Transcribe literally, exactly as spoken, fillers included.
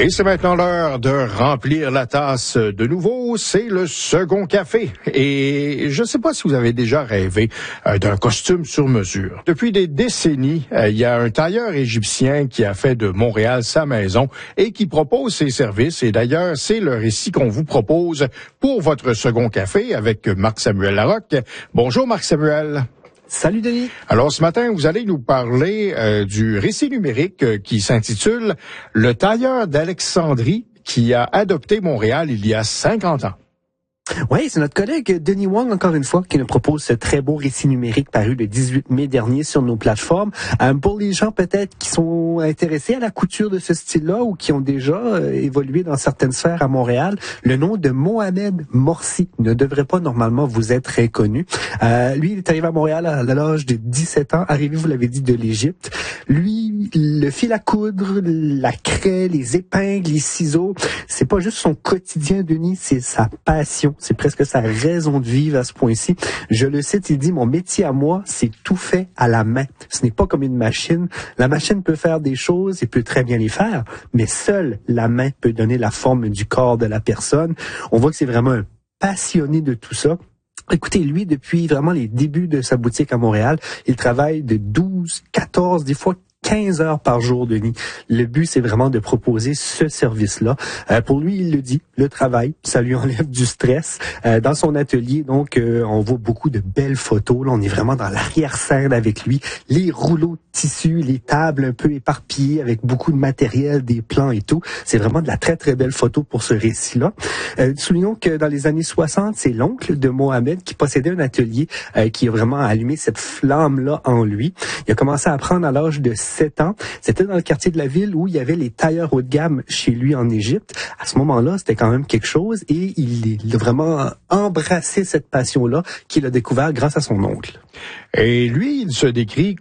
Et c'est maintenant l'heure de remplir la tasse de nouveau. C'est le second café. Et je ne sais pas si vous avez déjà rêvé euh, d'un costume sur mesure. Depuis des décennies, euh, il y a un tailleur égyptien qui a fait de Montréal sa maison et qui propose ses services. Et d'ailleurs, c'est le récit qu'on vous propose pour votre second café avec Marc-Samuel Larocque. Bonjour Marc-Samuel. Salut Denis. Alors ce matin, vous allez nous parler euh, du récit numérique euh, qui s'intitule « Le tailleur d'Alexandrie qui a adopté Montréal il y a cinquante ans ». Oui, c'est notre collègue Denis Wong, encore une fois, qui nous propose ce très beau récit numérique paru le dix-huit mai dernier sur nos plateformes. Euh, pour les gens peut-être qui sont intéressés à la couture de ce style-là ou qui ont déjà euh, évolué dans certaines sphères à Montréal, le nom de Mohamed Morsi ne devrait pas normalement vous être inconnu. Euh, lui, il est arrivé à Montréal à l'âge de dix-sept ans, arrivé, vous l'avez dit, de l'Égypte. Lui, le fil à coudre, la craie, les épingles, les ciseaux, c'est pas juste son quotidien, Denis, c'est sa passion. C'est presque sa raison de vivre à ce point-ci. Je le cite, il dit « Mon métier à moi, c'est tout fait à la main. Ce n'est pas comme une machine. La machine peut faire des choses et peut très bien les faire, mais seule la main peut donner la forme du corps de la personne. » On voit que c'est vraiment un passionné de tout ça. Écoutez, lui, depuis vraiment les débuts de sa boutique à Montréal, il travaille de douze, quatorze, des fois quinze heures par jour, Denis. Le but, c'est vraiment de proposer ce service-là. Euh, pour lui, il le dit, le travail, ça lui enlève du stress. Euh, dans son atelier, donc, euh, on voit beaucoup de belles photos. Là, on est vraiment dans l'arrière-scène avec lui. Les rouleaux de tissu, les tables un peu éparpillées avec beaucoup de matériel, des plans et tout. C'est vraiment de la très, très belle photo pour ce récit-là. Euh, soulignons que dans les années soixante, c'est l'oncle de Mohamed qui possédait un atelier euh, qui a vraiment allumé cette flamme-là en lui. Il a commencé à apprendre à l'âge de sept ans. C'était dans le quartier de la ville où il y avait les tailleurs haut de gamme chez lui en Égypte. À ce moment-là, c'était quand même quelque chose et il, il a vraiment embrassé cette passion-là qu'il a découvert grâce à son oncle. Et lui, il se décrit